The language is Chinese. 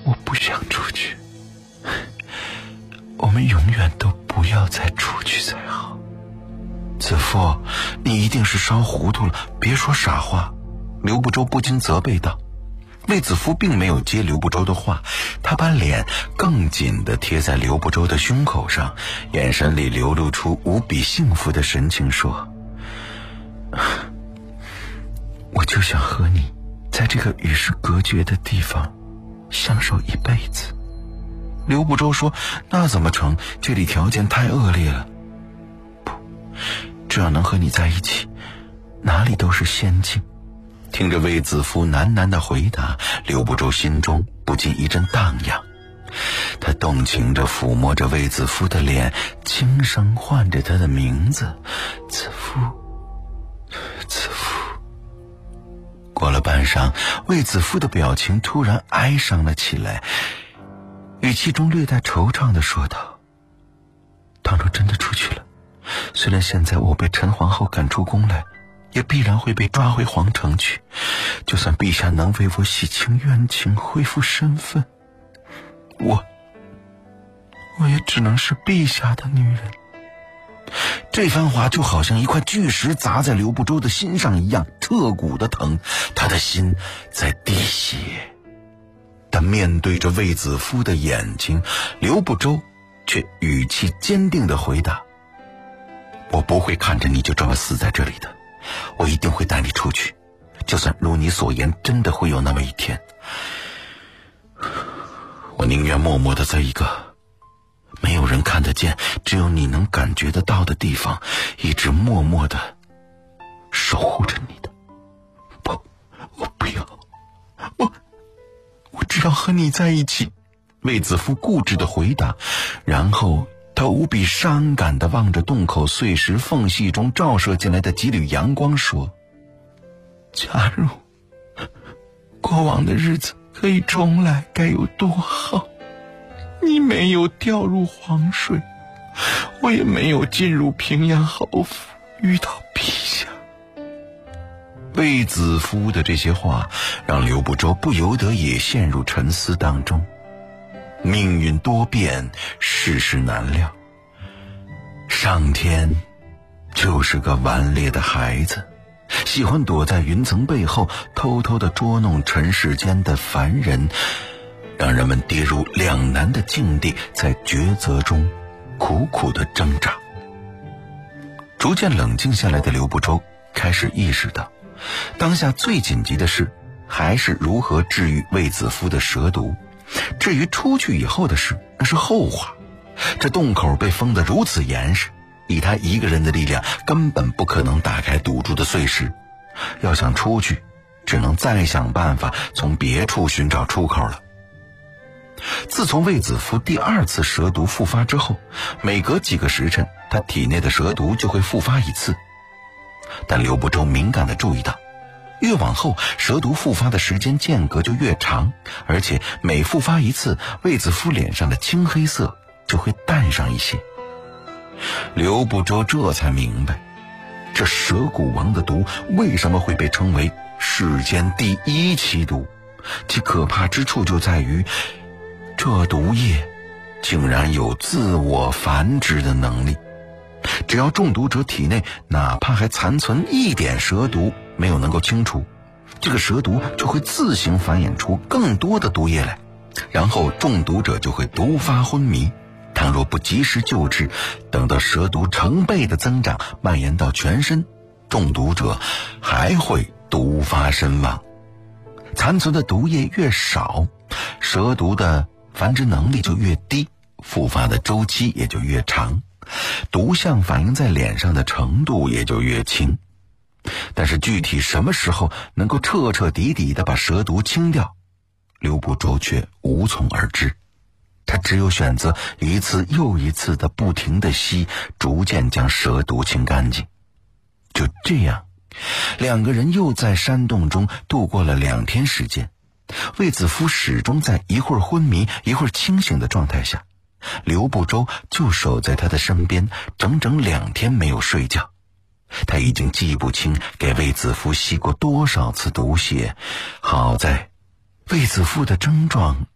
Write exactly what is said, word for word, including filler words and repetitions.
我不想出去，我们永远都不要再出去才好。子父，你一定是烧糊涂了，别说傻话。刘不周不禁责备道。卫子夫并没有接刘不周的话，他把脸更紧地贴在刘不周的胸口上，眼神里流露出无比幸福的神情，说：我就想和你在这个与世隔绝的地方相守一辈子。刘不周说：那怎么成？这里条件太恶劣了。不，只要能和你在一起，哪里都是仙境。听着卫子夫喃喃的回答，刘不周心中不禁一阵荡漾。他动情地抚摸着卫子夫的脸，轻声唤着他的名字：子夫，子夫。过了半晌，卫子夫的表情突然哀伤了起来，语气中略带惆怅地说道：倘若真的出去了，虽然现在我被陈皇后赶出宫来，也必然会被抓回皇城去。就算陛下能为我洗清冤情，恢复身份，我我也只能是陛下的女人。这番话就好像一块巨石砸在刘不周的心上一样，彻骨的疼，他的心在滴血。但面对着卫子夫的眼睛，刘不周却语气坚定地回答：我不会看着你就这么死在这里的，我一定会带你出去，就算如你所言真的会有那么一天，我宁愿默默地在一个没有人看得见，只有你能感觉得到的地方，一直默默地守护着你的。不，我不要，我我只要和你在一起。卫子夫固执地回答，然后他无比伤感地望着洞口碎石缝隙中照射进来的几缕阳光，说：假如过往的日子可以重来，该有多好！你没有掉入黄水，我也没有进入平阳侯府遇到陛下。卫子夫的这些话让刘不周不由得也陷入沉思当中。命运多变，世事难料，上天就是个顽劣的孩子，喜欢躲在云层背后偷偷地捉弄尘世间的凡人，让人们跌入两难的境地，在抉择中苦苦地挣扎。逐渐冷静下来的刘不周开始意识到，当下最紧急的事还是如何治愈卫子夫的蛇毒，至于出去以后的事，那是后话。这洞口被封得如此严实，以他一个人的力量根本不可能打开堵住的碎石，要想出去，只能再想办法从别处寻找出口了。自从卫子夫第二次蛇毒复发之后，每隔几个时辰，他体内的蛇毒就会复发一次。但刘不周敏感地注意到，越往后蛇毒复发的时间间隔就越长，而且每复发一次，卫子夫脸上的青黑色就会淡上一些。刘不周这才明白，这蛇骨王的毒为什么会被称为世间第一奇毒，其可怕之处就在于，这毒液竟然有自我繁殖的能力。只要中毒者体内哪怕还残存一点蛇毒没有能够清除，这个蛇毒就会自行繁衍出更多的毒液来，然后中毒者就会毒发昏迷。倘若不及时救治，等到蛇毒成倍的增长，蔓延到全身，中毒者还会毒发身亡。残存的毒液越少，蛇毒的繁殖能力就越低，复发的周期也就越长，毒相反映在脸上的程度也就越轻。但是具体什么时候能够彻彻底底地把蛇毒清掉，刘不周却无从而知。他只有选择一次又一次的不停地吸，逐渐将蛇毒清干净。就这样，两个人又在山洞中度过了两天时间。卫子夫始终在一会儿昏迷一会儿清醒的状态下，刘不周就守在他的身边，整整两天没有睡觉。他已经记不清给卫子夫吸过多少次毒血，好在卫子夫的症状